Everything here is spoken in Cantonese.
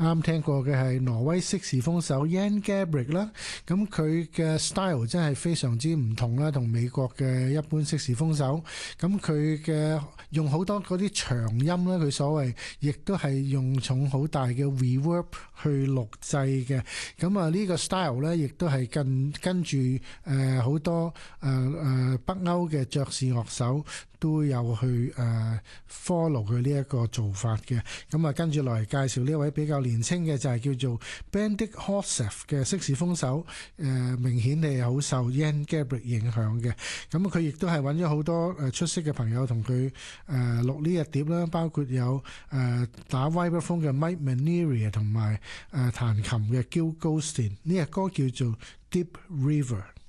啱聽過嘅係挪威色士風手 Jan Garbarek 啦，咁佢嘅 style 真係非常之唔同啦，同美國嘅一般色士風手。咁佢嘅用好多嗰啲長音啦，佢所謂亦都係用重好大嘅 reverb 去錄製嘅。咁啊呢個 style 咧，亦都係跟住好多北歐嘅爵士樂手都有去follow 佢呢一個做法嘅。咁啊跟住落嚟介紹呢位比較年輕嘅就係叫做 Bendik Holseth 嘅色士風手，明顯係好受 Jan Garbarek 影響嘅。咁佢亦都係揾咗好多出色嘅朋友同佢錄呢一碟啦，包括有打 vibraphone 嘅 Mike Mainieri 同埋彈琴嘅 Gil Goldstein。呢隻歌叫做 Deep River。